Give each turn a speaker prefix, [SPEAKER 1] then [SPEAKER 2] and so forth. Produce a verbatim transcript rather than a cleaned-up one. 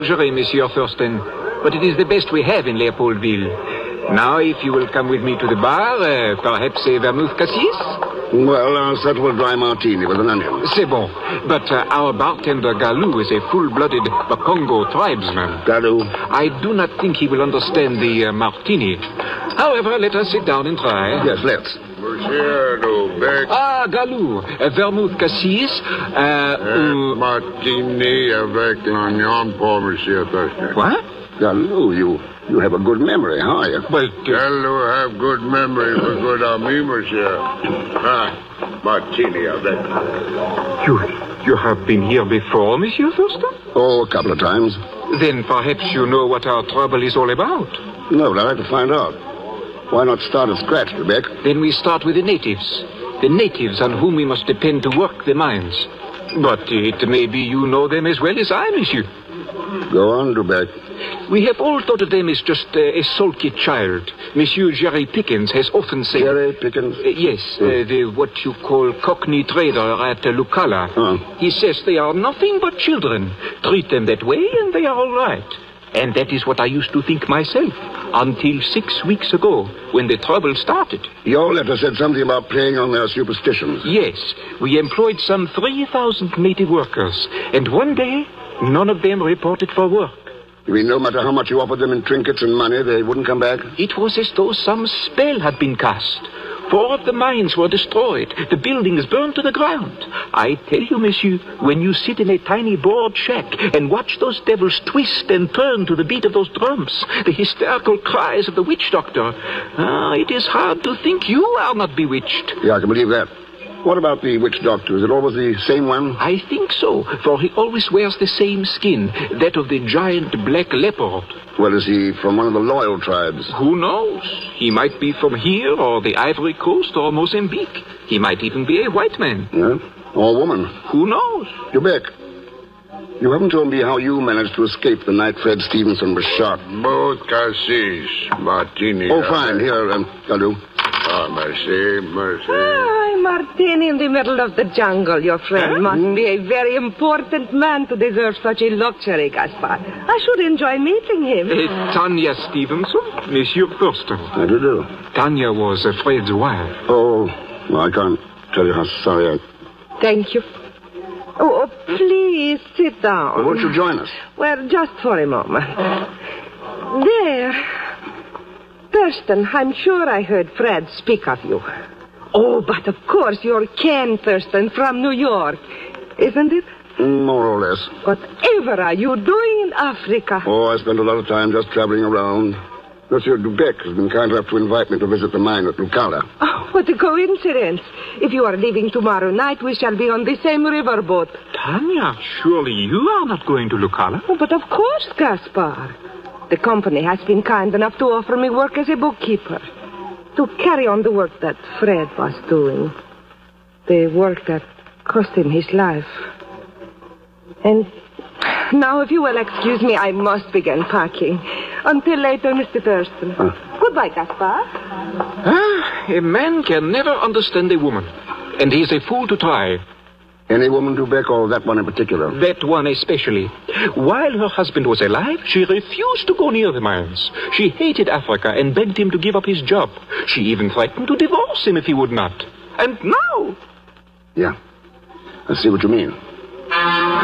[SPEAKER 1] Jure, Monsieur Thurston, but it is the best we have in Leopoldville. Now, if you will come with me to the bar, uh, perhaps a vermouth cassis?
[SPEAKER 2] Well, I'll settle a dry martini with an onion.
[SPEAKER 1] C'est bon. But uh, our bartender Galou is a full-blooded Bakongo tribesman.
[SPEAKER 2] Galou?
[SPEAKER 1] I do not think he will understand the uh, martini. However, let us sit down and try.
[SPEAKER 2] Yes, let's.
[SPEAKER 3] Monsieur Lubeck.
[SPEAKER 1] Ah, Galou, a vermouth cassis. Uh,
[SPEAKER 3] Uh, martini avec l'oignon pour Monsieur Thurston.
[SPEAKER 1] What?
[SPEAKER 2] Galou, you, you have a good memory, how are you?
[SPEAKER 1] Well, uh,
[SPEAKER 3] Hello, have good memory for good ami, Monsieur. Ah, martini avec.
[SPEAKER 1] you, you have been here before, Monsieur Thurston?
[SPEAKER 2] Oh, a couple of times.
[SPEAKER 1] Then perhaps you know what our trouble is all about.
[SPEAKER 2] No, but I'd like to find out. Why not start at scratch, Lubeck?
[SPEAKER 1] Then we start with the natives. The natives on whom we must depend to work the mines. But it may be you know them as well as I, monsieur.
[SPEAKER 2] Go on, Lubeck.
[SPEAKER 1] We have all thought of them as just uh, a sulky child. Monsieur Jerry Pickens has often said...
[SPEAKER 2] Jerry Pickens?
[SPEAKER 1] Uh, yes, uh, the what you call cockney trader at uh, Lucala.
[SPEAKER 2] Huh.
[SPEAKER 1] He says they are nothing but children. Treat them that way and they are all right. And that is what I used to think myself, until six weeks ago, when the trouble started.
[SPEAKER 2] Your letter said something about playing on their superstitions.
[SPEAKER 1] Yes, we employed some three thousand native workers, and one day, none of them reported for work.
[SPEAKER 2] You mean no matter how much you offered them in trinkets and money, they wouldn't come back?
[SPEAKER 1] It was as though some spell had been cast. Four of the mines were destroyed, the buildings burned to the ground. I tell you, monsieur, when you sit in a tiny board shack and watch those devils twist and turn to the beat of those drums, the hysterical cries of the witch doctor, ah, it is hard to think you are not bewitched.
[SPEAKER 2] Yeah, I can believe that. What about the witch doctor? Is it always the same one?
[SPEAKER 1] I think so, for he always wears the same skin, that of the giant black leopard.
[SPEAKER 2] Well, is he from one of the loyal tribes?
[SPEAKER 1] Who knows? He might be from here, or the Ivory Coast, or Mozambique. He might even be a white man.
[SPEAKER 2] Yeah? Or a woman?
[SPEAKER 1] Who knows?
[SPEAKER 2] Lubeck, you haven't told me how you managed to escape the night Fred Stevenson was shot.
[SPEAKER 3] Both cassis, martini.
[SPEAKER 2] Oh, fine. Here, um, Galou.
[SPEAKER 3] Ah, merci, merci.
[SPEAKER 4] Hi, Martini in the middle of the jungle. Your friend
[SPEAKER 1] Huh?
[SPEAKER 4] must be a very important man to deserve such a luxury, Gaspar. I should enjoy meeting him.
[SPEAKER 1] Uh, Tanya Stevenson, Monsieur Thurston.
[SPEAKER 2] How do you do?
[SPEAKER 1] Tanya was uh, Fred's wife.
[SPEAKER 2] Oh, well, I can't tell you how sorry I...
[SPEAKER 4] Thank you. Oh, oh, please sit down.
[SPEAKER 2] Well, won't you join us?
[SPEAKER 4] Well, just for a moment. There. Thurston, I'm sure I heard Fred speak of you. Oh, but of course you're Ken Thurston from New York, isn't it?
[SPEAKER 2] More or less.
[SPEAKER 4] Whatever are you doing in Africa?
[SPEAKER 2] Oh, I spend a lot of time just traveling around. Monsieur Dubec has been kind enough to invite me to visit the mine at Lucala.
[SPEAKER 4] Oh, what a coincidence. If you are leaving tomorrow night, we shall be on the same riverboat.
[SPEAKER 1] Tanya, surely you are not going to Lucala?
[SPEAKER 4] Oh, but of course, Gaspar. The company has been kind enough to offer me work as a bookkeeper. To carry on the work that Fred was doing. The work that cost him his life. And now, if you will excuse me, I must begin packing. Until later, Mister Thurston.
[SPEAKER 2] Huh.
[SPEAKER 4] Goodbye, Gaspar.
[SPEAKER 1] Ah, a man can never understand a woman. And he is a fool to try.
[SPEAKER 2] Any woman, Dubec, or that one in particular?
[SPEAKER 1] That one especially. While her husband was alive, she refused to go near the mines. She hated Africa and begged him to give up his job. She even threatened to divorce him if he would not. And now...
[SPEAKER 2] Yeah. I see what you mean.